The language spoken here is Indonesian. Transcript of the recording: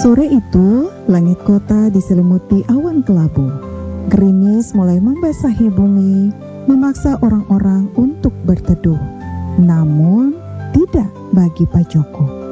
Sore itu, langit kota diselimuti awan kelabu. Gerimis mulai membasahi bumi, memaksa orang-orang untuk berteduh. Namun, tidak bagi Pak Joko.